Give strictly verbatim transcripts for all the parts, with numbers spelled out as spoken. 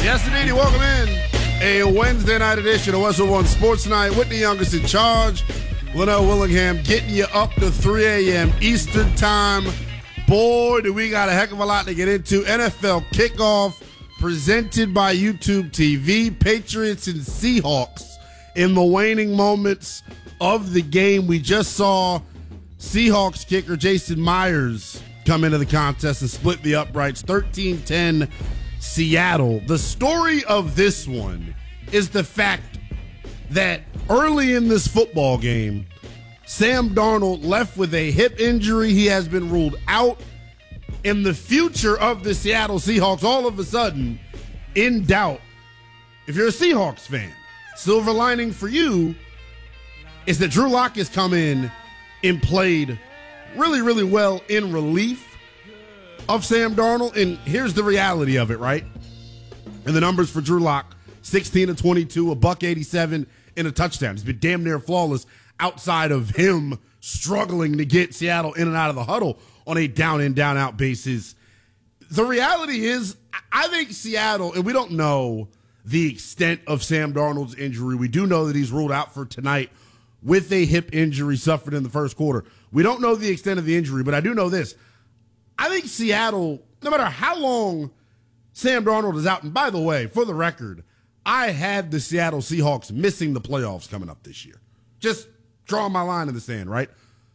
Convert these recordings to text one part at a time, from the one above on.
Yes, indeed. Welcome in a Wednesday night edition of Westwood One Sports Night with the youngest in charge, Linnell Willingham, getting you up to three a.m. Eastern Time. Boy, do we got a heck of a lot to get into. N F L kickoff presented by YouTube T V. Patriots and Seahawks in the waning moments of the game. We just saw Seahawks kicker Jason Myers come into the contest and split the uprights. thirteen ten Seattle. The story of this one is the fact that early in this football game, Sam Darnold left with a hip injury. He has been ruled out. In the future of the Seattle Seahawks, all of a sudden, in doubt. If you're a Seahawks fan, silver lining for you is that Drew Lock has come in and played really, really well in relief of Sam Darnold. And here's the reality of it, right? And the numbers for Drew Lock, sixteen to twenty-two, a buck eighty-seven, and a touchdown. He's been damn near flawless outside of him struggling to get Seattle in and out of the huddle on a down in, down out basis. The reality is, I think Seattle, and we don't know the extent of Sam Darnold's injury. We do know that he's ruled out for tonight with a hip injury suffered in the first quarter. We don't know the extent of the injury, but I do know this. I think Seattle, no matter how long Sam Darnold is out, and by the way, for the record, I had the Seattle Seahawks missing the playoffs coming up this year. Just drawing my line in the sand, right?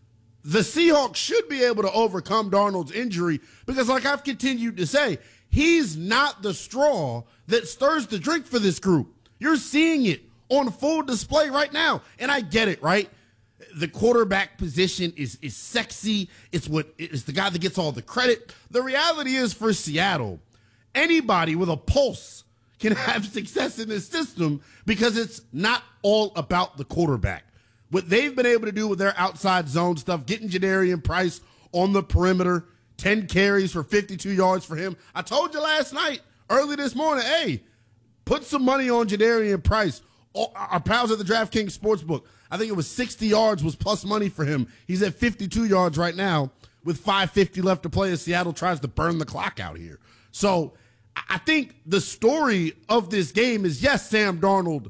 The Seahawks should be able to overcome Darnold's injury because, like I've continued to say, he's not the straw that stirs the drink for this group. You're seeing it on full display right now, and I get it, right? The quarterback position is is sexy. It's what it's the guy that gets all the credit. The reality is for Seattle, anybody with a pulse can have success in this system because it's not all about the quarterback. What they've been able to do with their outside zone stuff, getting Jadarian Price on the perimeter, ten carries for fifty-two yards for him. I told you last night, early this morning, hey, put some money on Jadarian Price. Our pals at the DraftKings Sportsbook, I think it was sixty yards was plus money for him. He's at fifty-two yards right now with five fifty left to play as Seattle tries to burn the clock out here. So I think the story of this game is, yes, Sam Darnold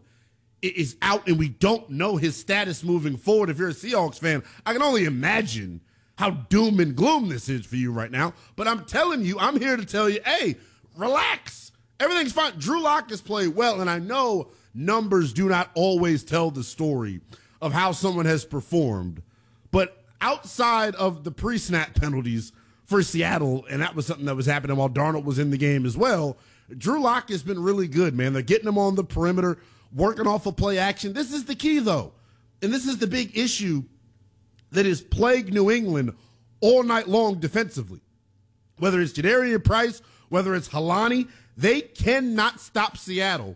is out and we don't know his status moving forward. If you're a Seahawks fan, I can only imagine how doom and gloom this is for you right now. But I'm telling you, I'm here to tell you, hey, relax. Everything's fine. Drew Lock has played well, and I know numbers do not always tell the story of how someone has performed. But outside of the pre-snap penalties for Seattle, and that was something that was happening while Darnold was in the game as well, Drew Lock has been really good, man. They're getting him on the perimeter, working off of play action. This is the key, though, and this is the big issue that has plagued New England all night long defensively. Whether it's Jadarian Price, whether it's Halani, they cannot stop Seattle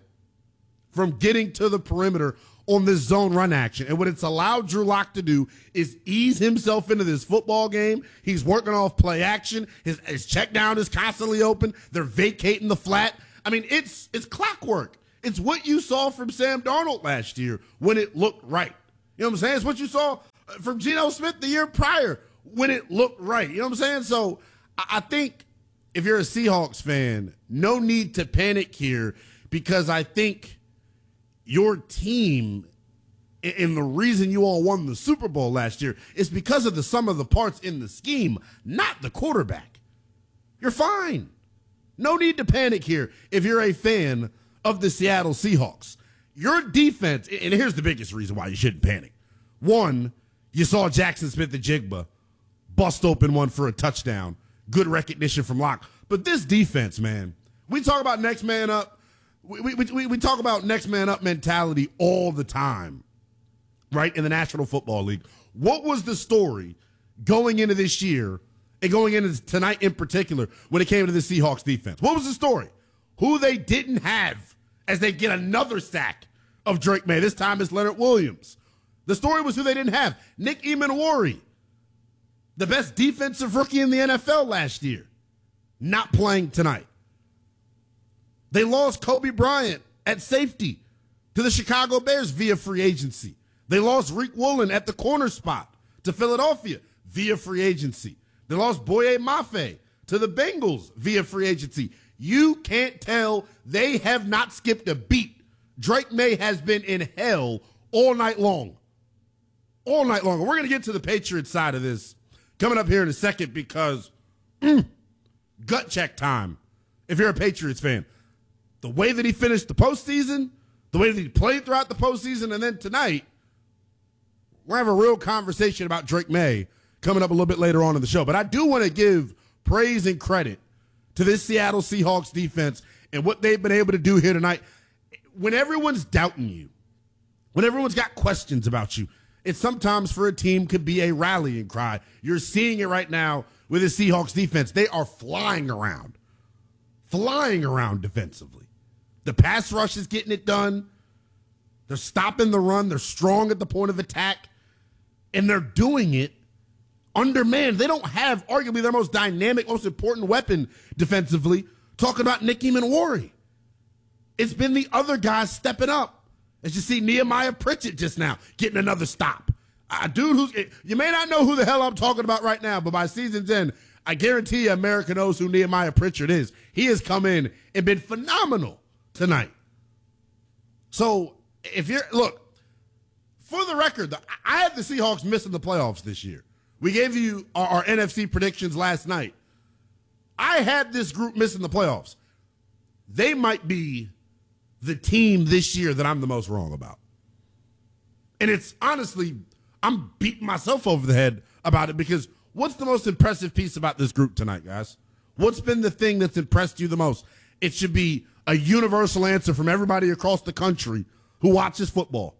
from getting to the perimeter on this zone run action. And what it's allowed Drew Lock to do is ease himself into this football game. He's working off play action. His, his check down is constantly open. They're vacating the flat. I mean, it's it's clockwork. It's what you saw from Sam Darnold last year when it looked right. You know what I'm saying? It's what you saw from Geno Smith the year prior when it looked right. You know what I'm saying? So I think if you're a Seahawks fan, no need to panic here because I think your team and the reason you all won the Super Bowl last year is because of the sum of the parts in the scheme, not the quarterback. You're fine. No need to panic here if you're a fan of the Seattle Seahawks. Your defense, and here's the biggest reason why you shouldn't panic. One, you saw Jackson Smith-Njigba bust open one for a touchdown. Good recognition from Locke. But this defense, man, we talk about next man up. We, we, we, we talk about next man up mentality all the time, right, in the National Football League. What was the story going into this year and going into tonight in particular when it came to the Seahawks defense? What was the story? Who they didn't have as they get another sack of Drake May. This time it's Leonard Williams. The story was who they didn't have. Nick Emanwari, the best defensive rookie in the N F L last year, not playing tonight. They lost Kobe Bryant at safety to the Chicago Bears via free agency. They lost Reek Woolen at the corner spot to Philadelphia via free agency. They lost Boye Mafe to the Bengals via free agency. You can't tell they have not skipped a beat. Drake May has been in hell all night long. All night long. We're going to get to the Patriots side of this coming up here in a second because mm, gut check time if you're a Patriots fan. The way that he finished the postseason, the way that he played throughout the postseason, and then tonight, we're going to have a real conversation about Drake May coming up a little bit later on in the show. But I do want to give praise and credit to this Seattle Seahawks defense and what they've been able to do here tonight. When everyone's doubting you, when everyone's got questions about you, it sometimes for a team could be a rallying cry. You're seeing it right now with the Seahawks defense. They are flying around, flying around defensively. The pass rush is getting it done. They're stopping the run. They're strong at the point of attack. And they're doing it undermanned. They don't have arguably their most dynamic, most important weapon defensively. Talking about Nick Emmanwori. It's been the other guys stepping up. As you see Nehemiah Pritchett just now getting another stop. A dude who's, you may not know who the hell I'm talking about right now, but by season's end, I guarantee you America knows who Nehemiah Pritchett is. He has come in and been phenomenal tonight. So if you're, look, for the record, I have the Seahawks missing the playoffs this year. We gave you our, our N F C predictions last night. I had this group missing the playoffs. They might be the team this year that I'm the most wrong about. And it's honestly, I'm beating myself over the head about it because what's the most impressive piece about this group tonight, guys? What's been the thing that's impressed you the most? It should be a universal answer from everybody across the country who watches football.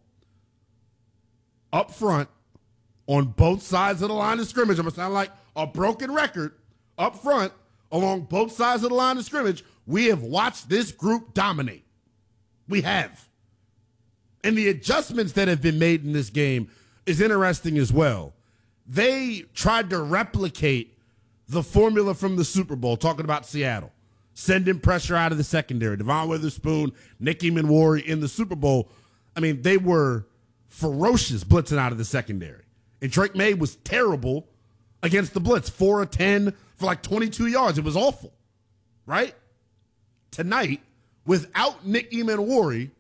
Up front, on both sides of the line of scrimmage, I'm going to sound like a broken record. Up front, along both sides of the line of scrimmage, we have watched this group dominate. We have. And the adjustments that have been made in this game is interesting as well. They tried to replicate the formula from the Super Bowl, talking about Seattle, sending pressure out of the secondary. Devon Witherspoon, Nick Emmanwori in the Super Bowl. I mean, they were ferocious blitzing out of the secondary. And Drake May was terrible against the blitz, four of ten for like twenty-two yards. It was awful, right? Tonight, without Nick Emmanwori,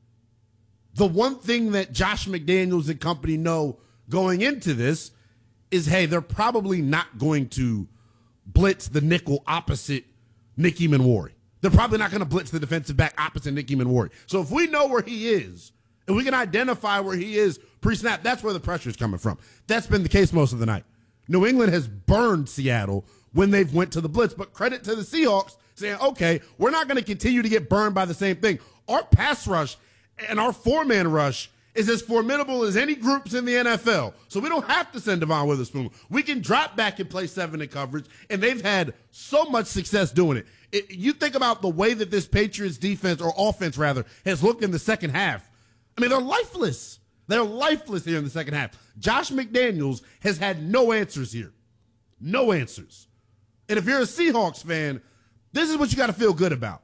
the one thing that Josh McDaniels and company know going into this is, hey, they're probably not going to blitz the nickel opposite Nick Emmanwori. They're probably not going to blitz the defensive back opposite Nick Emmanwori. So if we know where he is, and we can identify where he is pre-snap, that's where the pressure is coming from. That's been the case most of the night. New England has burned Seattle when they've went to the blitz, but credit to the Seahawks saying, okay, we're not going to continue to get burned by the same thing. Our pass rush and our four-man rush is as formidable as any groups in the N F L. So we don't have to send Devon Witherspoon. We can drop back and play seven in coverage, and they've had so much success doing it. it. You think about the way that this Patriots defense, or offense rather, has looked in the second half. I mean, they're lifeless. They're lifeless here in the second half. Josh McDaniels has had no answers here. No answers. And if you're a Seahawks fan, this is what you got to feel good about.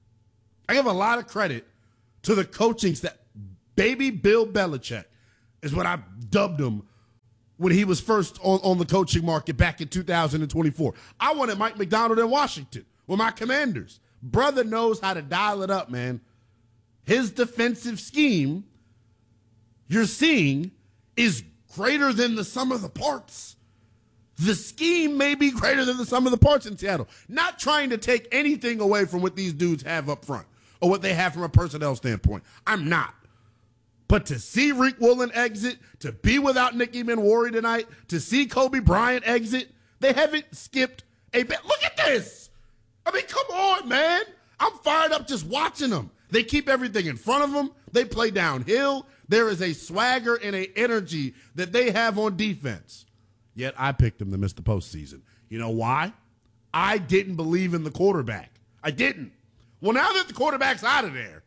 I give a lot of credit to the coaching staff. Baby Bill Belichick is what I dubbed him when he was first on, on the coaching market back in two thousand twenty-four. I wanted Mike McDonald in Washington with my Commanders. Brother knows how to dial it up, man. His defensive scheme, you're seeing, is greater than the sum of the parts. The scheme may be greater than the sum of the parts in Seattle. Not trying to take anything away from what these dudes have up front or what they have from a personnel standpoint. I'm not. But to see Rick Woolen exit, to be without Nick Emmanwori tonight, to see Kobe Bryant exit, they haven't skipped a bit. Look at this. I mean, come on, man. I'm fired up just watching them. They keep everything in front of them. They play downhill. There is a swagger and an energy that they have on defense. Yet I picked them to miss the postseason. You know why? I didn't believe in the quarterback. I didn't. Well, now that the quarterback's out of there,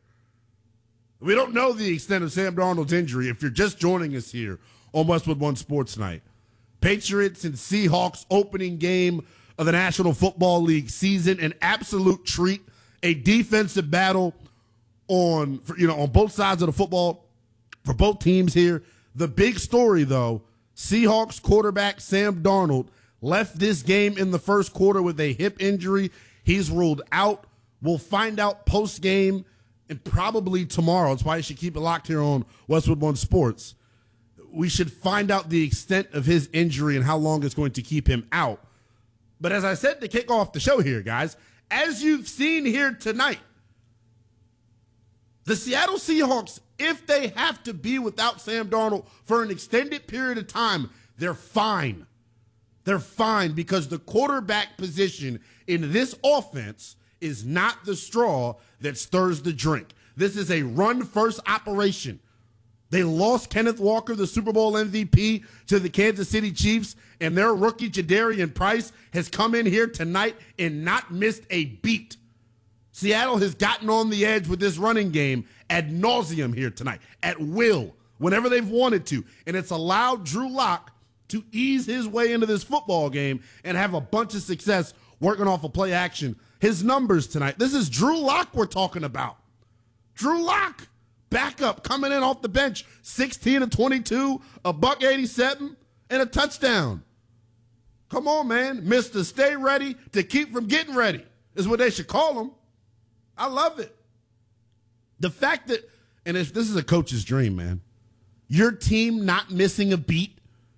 we don't know the extent of Sam Darnold's injury. If you're just joining us here on Westwood One Sports Night, Patriots and Seahawks opening game of the National Football League season, an absolute treat, a defensive battle on, you know, on both sides of the football for both teams here. The big story, though, Seahawks quarterback Sam Darnold left this game in the first quarter with a hip injury. He's ruled out We'll find out post-game and probably tomorrow. That's why you should keep it locked here on Westwood One Sports. We should find out the extent of his injury and how long it's going to keep him out. But as I said to kick off the show here, guys, as you've seen here tonight, the Seattle Seahawks, if they have to be without Sam Darnold for an extended period of time, they're fine. They're fine because the quarterback position in this offense is not the straw that stirs the drink. This is a run-first operation. They lost Kenneth Walker, the Super Bowl M V P, to the Kansas City Chiefs, and their rookie Jadarian Price has come in here tonight and not missed a beat. Seattle has gotten on the edge with this running game ad nauseum here tonight, at will, whenever they've wanted to, and it's allowed Drew Lock to ease his way into this football game and have a bunch of success working off of play action. His numbers tonight, this is Drew Lock we're talking about. Drew Lock, backup, coming in off the bench, sixteen of twenty-two, a buck eighty-seven, and a touchdown. Come on, man. Mister Stay Ready to keep from getting ready is what they should call him. I love it. The fact that, and if this is a coach's dream, man, your team not missing a beat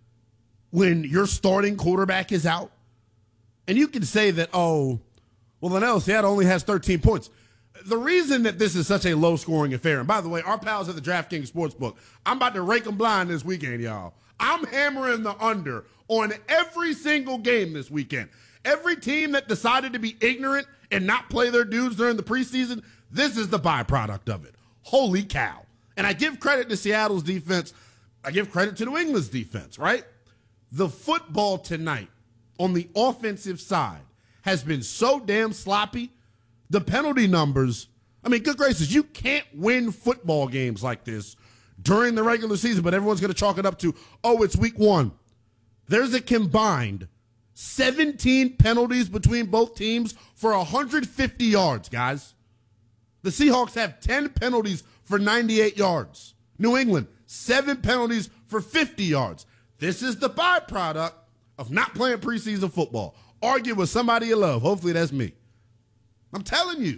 when your starting quarterback is out, and you can say that, oh, well, then no, Seattle only has thirteen points. The reason that this is such a low-scoring affair, and by the way, our pals at the DraftKings Sportsbook, I'm about to rake them blind this weekend, y'all. I'm hammering the under on every single game this weekend. Every team that decided to be ignorant and not play their dudes during the preseason, this is the byproduct of it. Holy cow. And I give credit to Seattle's defense. I give credit to New England's defense, right? The football tonight on the offensive side has been so damn sloppy. The penalty numbers, I mean, good gracious, you can't win football games like this during the regular season, but everyone's going to chalk it up to, oh, it's week one. There's a combined seventeen penalties between both teams for one hundred fifty yards, guys. The Seahawks have ten penalties for ninety-eight yards. New England, seven penalties for fifty yards. This is the byproduct of not playing preseason football. Argue with somebody you love. Hopefully that's me. I'm telling you.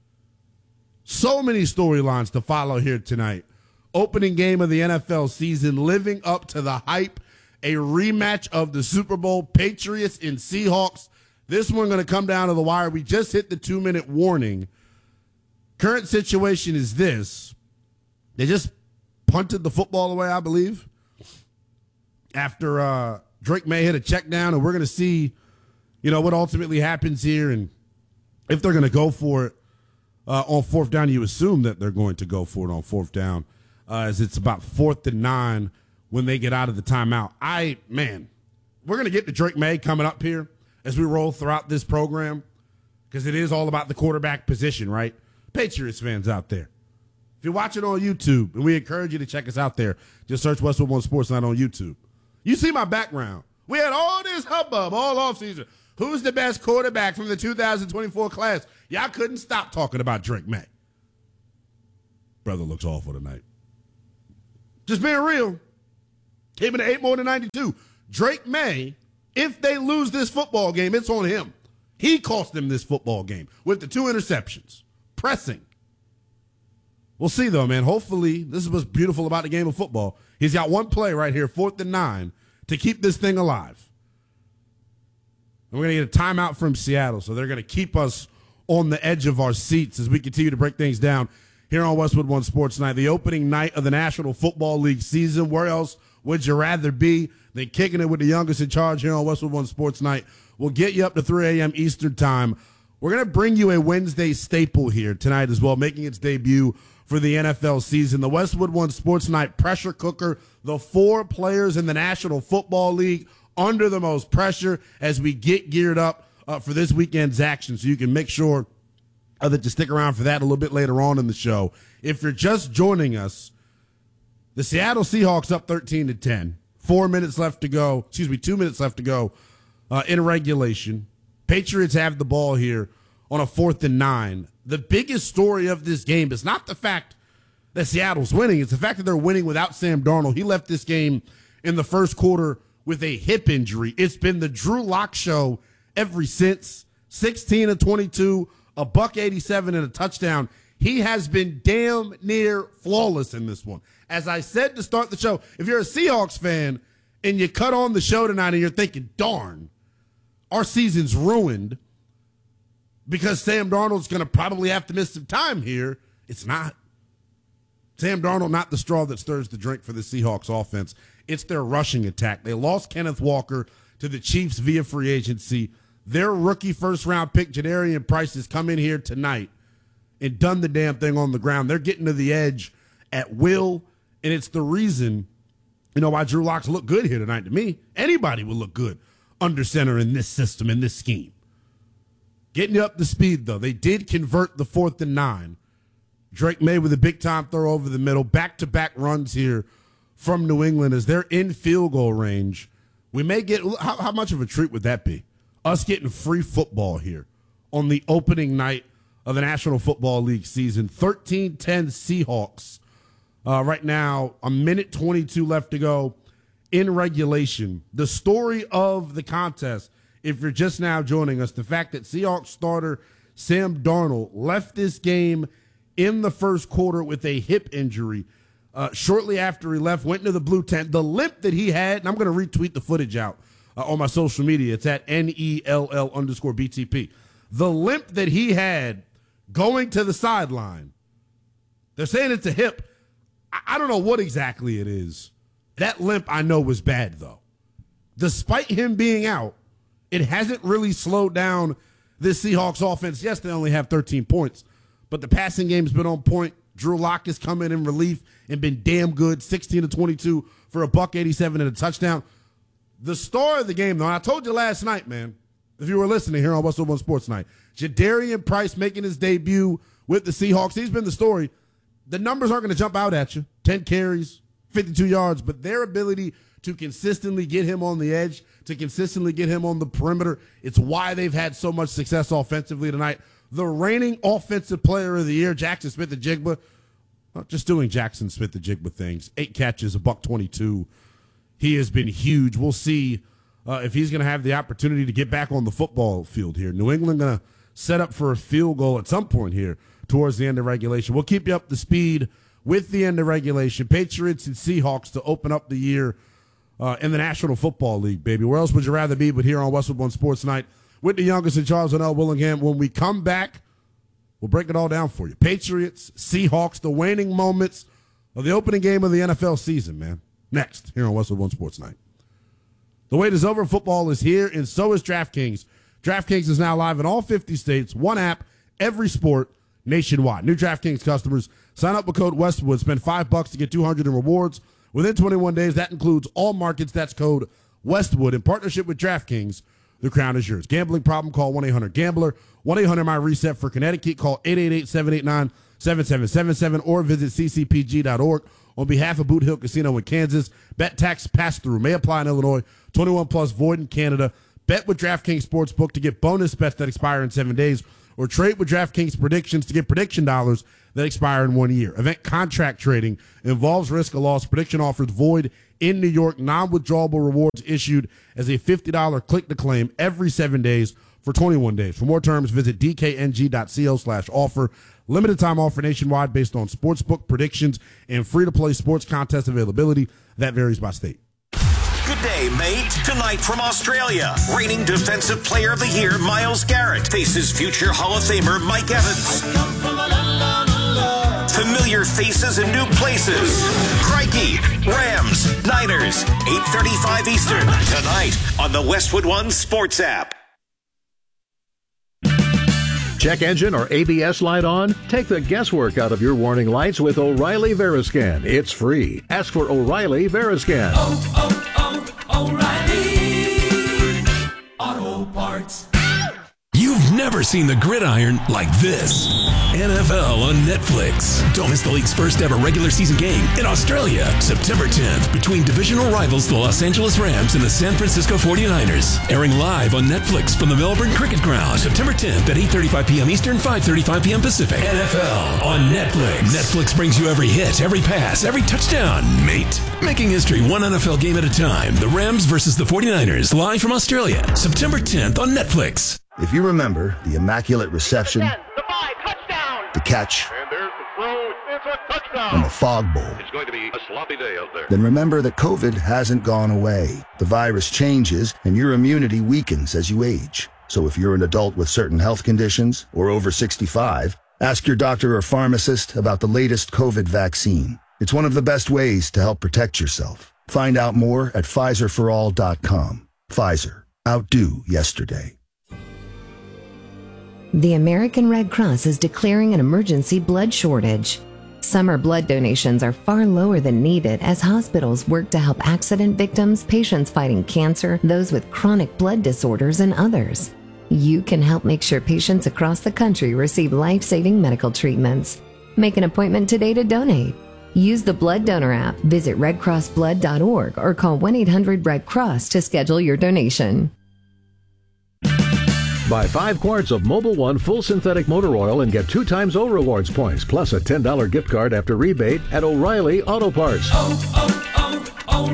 So many storylines to follow here tonight. Opening game of the N F L season, living up to the hype. A rematch of the Super Bowl, Patriots and Seahawks. This one going to come down to the wire. We just hit the two-minute warning. Current situation is this. They just punted the football away, I believe, after uh, Drake May hit a check down, and we're going to see, you know, what ultimately happens here and if they're going to go for it uh, on fourth down. You assume that they're going to go for it on fourth down uh, as it's about fourth and nine when they get out of the timeout. I, man, we're going to get to Drake May coming up here as we roll throughout this program because it is all about the quarterback position, right? Patriots fans out there. If you're watching on YouTube, and we encourage you to check us out there, just search Westwood One Sports Night on YouTube. You see my background. We had all this hubbub all offseason. Who's the best quarterback from the two thousand twenty-four class? Y'all couldn't stop talking about Drake May. Brother looks awful tonight. Just being real. Came in at eight more than ninety-two. Drake May, if they lose this football game, it's on him. He cost them this football game with the two interceptions. Pressing. We'll see, though, man. Hopefully, this is what's beautiful about the game of football. He's got one play right here, fourth and nine, to keep this thing alive. And we're going to get a timeout from Seattle, so they're going to keep us on the edge of our seats as we continue to break things down here on Westwood One Sports Night. The opening night of the National Football League season. Where else would you rather be than kicking it with the youngest in charge here on Westwood One Sports Night? We'll get you up to three a.m. Eastern time. We're going to bring you a Wednesday staple here tonight as well, making its debut for the N F L season. The Westwood One Sports Night pressure cooker, the four players in the National Football League under the most pressure as we get geared up uh, for this weekend's action. So you can make sure uh, that you stick around for that a little bit later on in the show. If you're just joining us, the Seattle Seahawks up thirteen to ten. Four minutes left to go. Excuse me, two minutes left to go uh, in regulation. Patriots have the ball here on a fourth and nine. The biggest story of this game is not the fact that Seattle's winning. It's the fact that they're winning without Sam Darnold. He left this game in the first quarter with a hip injury. It's been the Drew Lock show ever since. sixteen of twenty-two, a buck eighty-seven and a touchdown. He has been damn near flawless in this one. As I said to start the show, if you're a Seahawks fan and you cut on the show tonight and you're thinking, darn, our season's ruined because Sam Darnold's going to probably have to miss some time here, it's not. Sam Darnold, not the straw that stirs the drink for the Seahawks offense. It's their rushing attack. They lost Kenneth Walker to the Chiefs via free agency. Their rookie first-round pick, Jadarian Price, has come in here tonight and done the damn thing on the ground. They're getting to the edge at will, and it's the reason, you know, why Drew Lock's look good here tonight to me. Anybody would look good under center in this system, in this scheme. Getting you up to speed, though. They did convert the fourth and nine. Drake May with a big-time throw over the middle. Back-to-back runs here from New England as they're in field goal range. We may get – how how much of a treat would that be? Us getting free football here on the opening night of the National Football League season. thirteen ten Seahawks. Uh, right now, a minute twenty-two left to go in regulation. The story of the contest, if you're just now joining us, the fact that Seahawks starter Sam Darnold left this game in the first quarter with a hip injury. Uh, shortly after he left, went into the blue tent. The limp that he had, and I'm going to retweet the footage out uh, on my social media. It's at N E L L underscore B T P. The limp that he had going to the sideline, they're saying it's a hip. I, I don't know what exactly it is. That limp I know was bad, though. Despite him being out, it hasn't really slowed down this Seahawks offense. Yes, they only have thirteen points, but the passing game's been on point. Drew Lock has come in in relief and been damn good, sixteen to twenty-two for a buck eighty-seven and a touchdown. The star of the game, though, and I told you last night, man, if you were listening here on West One Sports Night, Jadarian Price making his debut with the Seahawks. He's been the story. The numbers aren't going to jump out at you. ten carries, fifty-two yards, but their ability to consistently get him on the edge, to consistently get him on the perimeter, it's why they've had so much success offensively tonight. The reigning offensive player of the year, Jackson Smith-Njigba, well, just doing Jackson Smith-Njigba things. Eight catches, a buck twenty-two. He has been huge. We'll see uh, if he's going to have the opportunity to get back on the football field here. New England going to set up for a field goal at some point here towards the end of regulation. We'll keep you up to speed with the end of regulation. Patriots and Seahawks to open up the year uh, in the National Football League, baby. Where else would you rather be but here on Westwood One Sports Night with the youngest and Charles and L. Willingham? When we come back, we'll break it all down for you. Patriots, Seahawks, the waning moments of the opening game of the N F L season, man. Next, here on Westwood One Sports Night. The wait is over. Football is here, and so is DraftKings. DraftKings is now live in all fifty states. One app, every sport, nationwide. New DraftKings customers, sign up with code Westwood. Spend five bucks to get two hundred in rewards within twenty-one days. That includes all markets. That's code Westwood. In partnership with DraftKings, the crown is yours. Gambling problem? Call one eight hundred gambler. one eight hundred my reset for Connecticut. Call eight eight eight, seven eight nine, seven seven seven seven or visit c c p g dot org. On behalf of Boot Hill Casino in Kansas, bet tax pass-through may apply in Illinois. twenty-one plus void in Canada. Bet with DraftKings Sportsbook to get bonus bets that expire in seven days. Or trade with DraftKings Predictions to get prediction dollars that expire in one year. Event contract trading involves risk of loss. Prediction offers void in New York. Non-withdrawable rewards issued as a fifty dollars click-to-claim every seven days for twenty-one days. For more terms, visit d k n g dot co slash offer. Limited time offer nationwide based on sportsbook predictions and free-to-play sports contest availability. That varies by state. Good day, mate. Tonight from Australia, reigning Defensive Player of the Year Myles Garrett faces future Hall of Famer Mike Evans. Familiar faces and new places. Crikey, Rams, Niners, eight thirty-five Eastern. Tonight on the Westwood One Sports app. Check engine or A B S light on? Take the guesswork out of your warning lights with O'Reilly Veriscan. It's free. Ask for O'Reilly Veriscan. Oh, oh, oh, O'Reilly Auto Parts. You've never seen the gridiron like this. N F L on Netflix. Don't miss the league's first ever regular season game in Australia, September tenth, between divisional rivals the Los Angeles Rams and the San Francisco forty-niners. Airing live on Netflix from the Melbourne Cricket Ground, September tenth at eight thirty-five p.m. Eastern, five thirty-five p.m. Pacific. N F L on Netflix. Netflix brings you every hit, every pass, every touchdown, mate. Making history one N F L game at a time. The Rams versus the forty-niners, live from Australia, September tenth on Netflix. If you remember the Immaculate Reception, high, touchdown. The catch. And there's the throw. It's a touchdown. And the fog bowl. It's going to be a sloppy day out there. Then remember that COVID hasn't gone away. The virus changes, and your immunity weakens as you age. So if you're an adult with certain health conditions or over sixty-five, ask your doctor or pharmacist about the latest COVID vaccine. It's one of the best ways to help protect yourself. Find out more at Pfizer for all dot com. Pfizer. Outdo yesterday. The American Red Cross is declaring an emergency blood shortage. Summer blood donations are far lower than needed as hospitals work to help accident victims, patients fighting cancer, those with chronic blood disorders, and others. You can help make sure patients across the country receive life-saving medical treatments. Make an appointment today to donate. Use the Blood Donor app, visit red cross blood dot org, or call one eight hundred red cross to schedule your donation. Buy five quarts of Mobil One full synthetic motor oil and get two times O Rewards points, plus a ten dollars gift card after rebate at O'Reilly Auto Parts. Oh,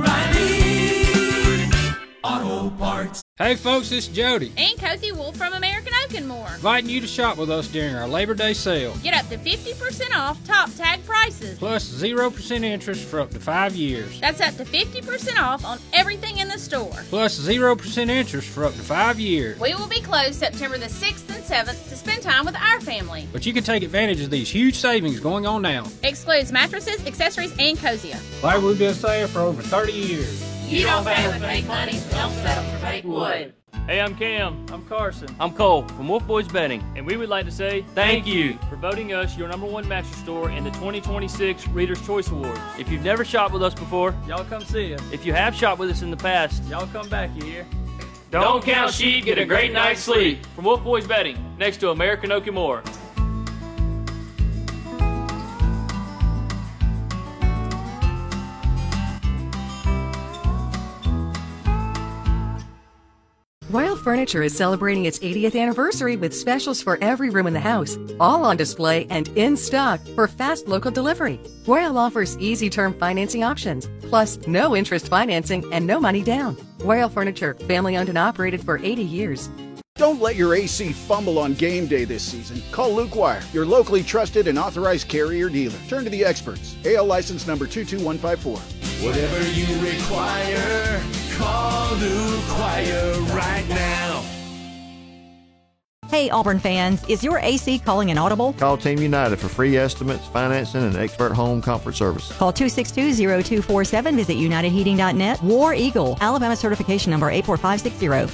oh, oh, O'Reilly Auto Parts. Hey folks, it's Jody. And Cozy Wolf from American Oak and More. Inviting you to shop with us during our Labor Day sale. Get up to fifty percent off top tag prices. Plus zero percent interest for up to five years. That's up to fifty percent off on everything in the store. Plus zero percent interest for up to five years. We will be closed September the sixth and seventh to spend time with our family. But you can take advantage of these huge savings going on now. Excludes mattresses, accessories, and Cozier. Like we've been saying for over thirty years. You don't pay with fake money, so don't settle for fake wood. Hey, I'm Cam. I'm Carson. I'm Cole from Wolf Boys Betting, and we would like to say thank you for voting us your number one mattress store in the twenty twenty-six Reader's Choice Awards. If you've never shopped with us before, Y'all come see us. if you have shopped with us in the past, Y'all come back, you hear? don't count sheep, get a great night's sleep. From Wolf Boys Betting, next to American Oak and More. Royal Furniture is celebrating its eightieth anniversary with specials for every room in the house, all on display and in stock for fast local delivery. Royal offers easy term financing options, plus no interest financing and no money down. Royal Furniture, family owned and operated for eighty years. Don't let your A C fumble on game day this season. Call Luke Wire, your locally trusted and authorized carrier dealer. Turn to the experts. A L license number two two one five four. Whatever you require, call Luke Wire right now. Hey Auburn fans, is your A C calling an audible? Call Team United for free estimates, financing, and expert home comfort service. Call two six two, zero two four seven. Visit united heating dot net. War Eagle, Alabama certification number eight four five six zero.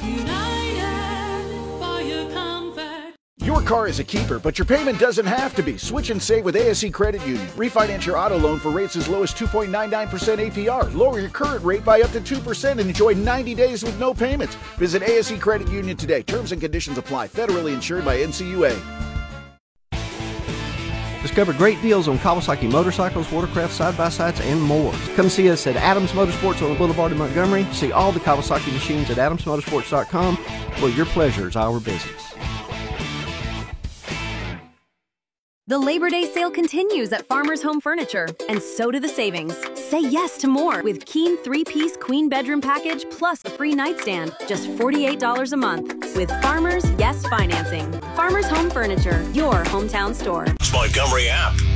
Your car is a keeper, but your payment doesn't have to be. Switch and save with A S E Credit Union. Refinance your auto loan for rates as low as two point nine nine percent A P R. Lower your current rate by up to two percent and enjoy ninety days with no payments. Visit A S E Credit Union today. Terms and conditions apply. Federally insured by N C U A. Discover great deals on Kawasaki motorcycles, watercraft, side-by-sides, and more. Come see us at Adams Motorsports on the Boulevard in Montgomery. See all the Kawasaki machines at adams motorsports dot com. Well, your pleasure is our business. The Labor Day sale continues at Farmer's Home Furniture, and so do the savings. Say yes to more with Keen three-piece queen bedroom package plus a free nightstand, just forty-eight dollars a month. With Farmer's Yes Financing. Farmer's Home Furniture, your hometown store. Montgomery app.